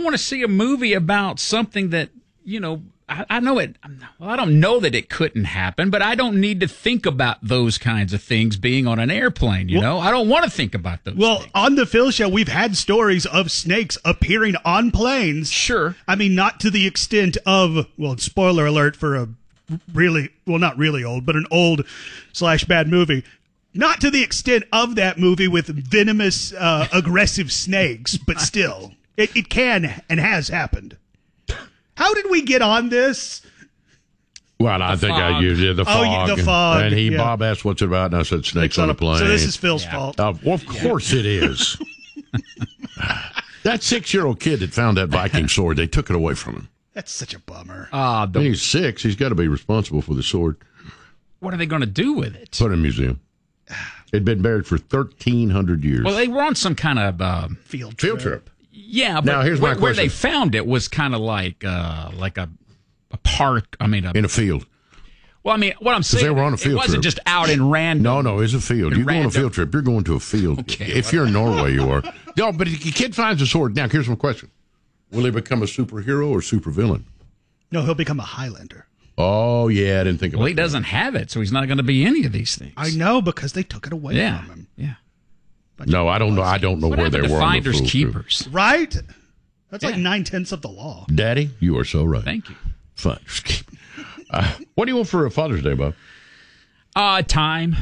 don't want to see a movie about something that, I know it. Well, I don't know that it couldn't happen, but I don't need to think about those kinds of things being on an airplane. I don't want to think about those. Well, things. on the Phil Show, we've had stories of snakes appearing on planes. Sure. I mean, not to the extent of, spoiler alert for a really, not really old, but an old / bad movie. Not to the extent of that movie with venomous, aggressive snakes, but still, it can and has happened. How did we get on this? Well, I think I used it, the fog. Oh, the fog. And Bob asked what's it about, and I said snakes on a plane. So this is Phil's fault. Well, of course it is. That 6-year-old kid that found that Viking sword, they took it away from him. That's such a bummer. He's 6. He's got to be responsible for the sword. What are they going to do with it? Put it in a museum. It'd been buried for 1,300 years. Well, they were on some kind of field trip. Yeah, but now, here's my question. Where they found it was kind of like a park. I mean, in a field. Well, I mean, what I'm saying, they were on a field it wasn't trip. just out in random. No, it's a field. You go on a field trip, you're going to a field. Okay, if you're in Norway, you are. No, but if your kid finds a sword, now here's my question. Will he become a superhero or supervillain? No, he'll become a Highlander. Oh, yeah, I didn't think about that. Well, he doesn't have it, so he's not going to be any of these things. I know, because they took it away from him. Yeah. No, I don't know. I don't know where they were. Finders keepers. Right? That's like 9/10 of the law. Daddy, you are so right. Thank you. Finders keepers. What do you want for Father's Day, Bob? Time.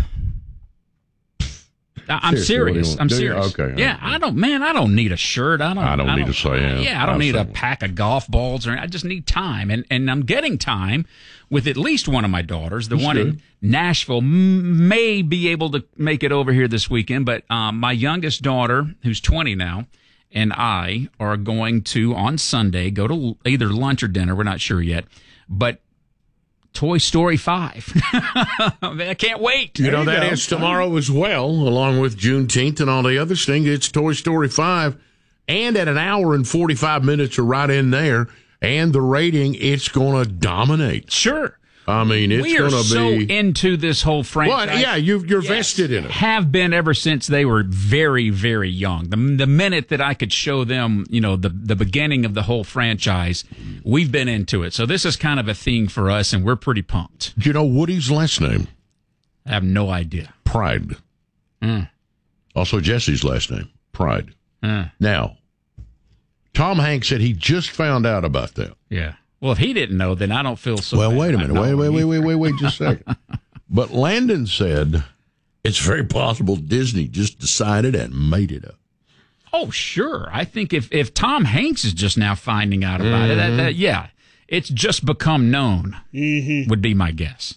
I'm serious. I'm serious. Okay. Yeah, I don't need a shirt. I don't need to say. I don't need a pack of golf balls. I just need time. And I'm getting time with at least one of my daughters. The one in Nashville may be able to make it over here this weekend. But my youngest daughter, who's 20 now, and I are going to, on Sunday, go to either lunch or dinner. We're not sure yet. But Toy Story 5. I can't wait. That is tomorrow as well, along with Juneteenth and all the other things. It's Toy Story 5. And at 1 hour and 45 minutes are right in there. And the rating, it's going to dominate. Sure. I mean, it's going to be... We are so into this whole franchise. Well, yeah, you're vested in it. Have been ever since they were very, very young. The minute that I could show them, the beginning of the whole franchise, we've been into it. So this is kind of a thing for us, and we're pretty pumped. Do you know Woody's last name? I have no idea. Pride. Also Jesse's last name, Pride. Now, Tom Hanks said he just found out about that. Yeah. Well, if he didn't know, then I don't feel so bad. Wait a minute. Wait just a second. But Landon said it's very possible Disney just decided and made it up. Oh, sure. I think if Tom Hanks is just now finding out about it, it's just become known, would be my guess.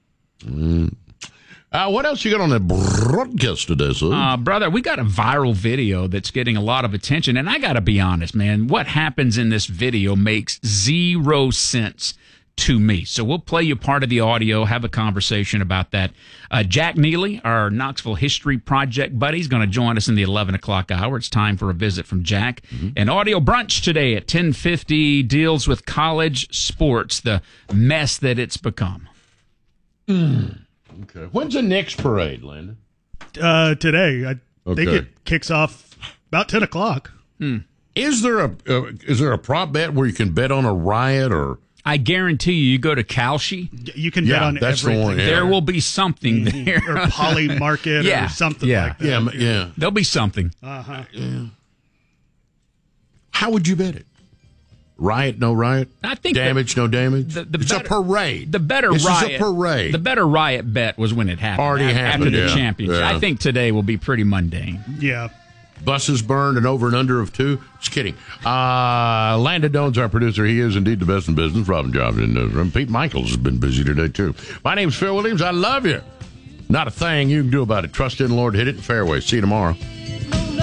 What else you got on that broadcast today, sir? Brother, we got a viral video that's getting a lot of attention, and I got to be honest, man, what happens in this video makes 0 sense to me. So we'll play you part of the audio, have a conversation about that. Jack Neely, our Knoxville History Project buddy, is going to join us in the 11 o'clock hour. It's time for a visit from Jack. An audio brunch today at 10:50 deals with college sports, the mess that it's become. Okay. When's the next parade, Landon? Today. I think it kicks off about 10 o'clock. Is there a prop bet where you can bet on a riot or? I guarantee you go to Kalshi. You can bet on that's everything. The one, There will be something there. Or Poly Market or something like that. Yeah. There'll be something. Uh-huh. Yeah. How would you bet it? Riot, no riot? I think damage, no damage? It's a parade. The better this riot. Is a parade. The better riot bet was when it happened. Already happened, after the championship. Yeah. I think today will be pretty mundane. Yeah. Buses burned and over and under of 2. Just kidding. Landon Doan's our producer. He is indeed the best in business. Robin Jobs in the newsroom. Pete Michaels has been busy today, too. My name's Phil Williams. I love you. Not a thing you can do about it. Trust in the Lord. Hit it in fairway. See you tomorrow.